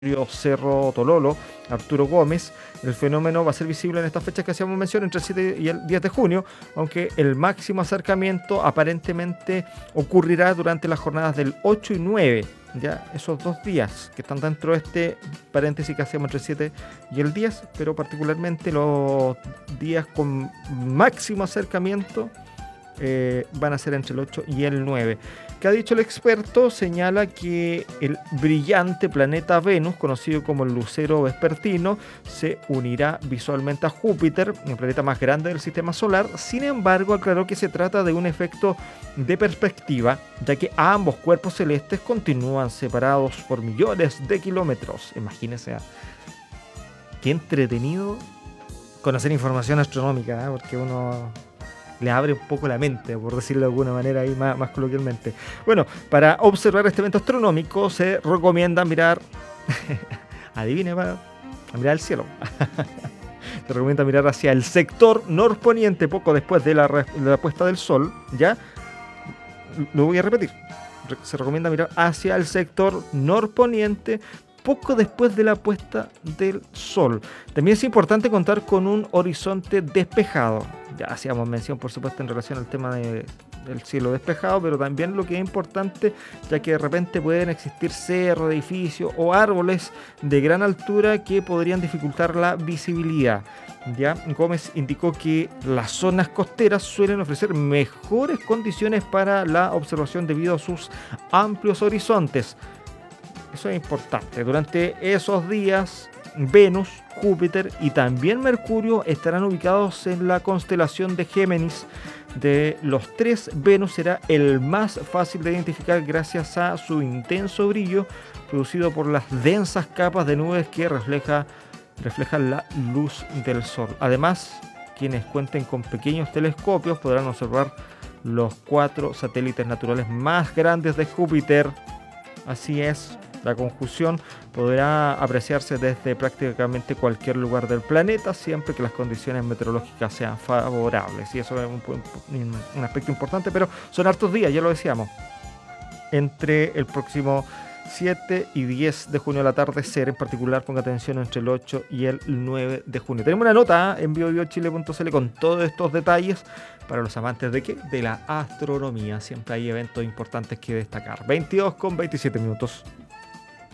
Cerro Tololo, Arturo Gómez. El fenómeno va a ser visible en estas fechas que hacíamos mención, entre el 7 y el 10 de junio, aunque el máximo acercamiento aparentemente ocurrirá durante las jornadas del 8 y 9, ya esos 2 días que están dentro de este paréntesis que hacemos entre el 7 y el 10, pero particularmente los días con máximo acercamiento van a ser entre el 8 y el 9. ¿Qué ha dicho el experto? Señala que el brillante planeta Venus, conocido como el lucero vespertino, se unirá visualmente a Júpiter, el planeta más grande del sistema solar. Sin embargo, aclaró que se trata de un efecto de perspectiva, ya que ambos cuerpos celestes continúan separados por millones de kilómetros. Imagínense, qué entretenido conocer información astronómica, porque uno le abre un poco la mente, por decirlo de alguna manera ahí más coloquialmente. Bueno, para observar este evento astronómico se recomienda mirar, adivine, a mirar el cielo. Se recomienda mirar hacia el sector norponiente poco después de la puesta del sol, ¿ya? Lo voy a repetir. Se recomienda mirar hacia el sector norponiente poco después de la puesta del sol. También es importante contar con un horizonte despejado. Ya hacíamos mención, por supuesto, en relación al tema del cielo despejado, pero también lo que es importante, ya que de repente pueden existir cerros, edificios o árboles de gran altura que podrían dificultar la visibilidad. Ya Gómez indicó que las zonas costeras suelen ofrecer mejores condiciones para la observación debido a sus amplios horizontes. Eso es importante. Durante esos días, Venus, Júpiter y también Mercurio estarán ubicados en la constelación de Géminis. De los 3, Venus será el más fácil de identificar gracias a su intenso brillo producido por las densas capas de nubes que reflejan la luz del sol. Además, quienes cuenten con pequeños telescopios podrán observar los 4 satélites naturales más grandes de Júpiter. Así es. La conjunción podrá apreciarse desde prácticamente cualquier lugar del planeta, siempre que las condiciones meteorológicas sean favorables. Y eso es un aspecto importante, pero son hartos días, ya lo decíamos. Entre el próximo 7 y 10 de junio al atardecer, en particular ponga atención entre el 8 y el 9 de junio. Tenemos una nota en biobiochile.cl con todos estos detalles para los amantes de ¿qué? De la astronomía. Siempre hay eventos importantes que destacar. 22:27 minutos.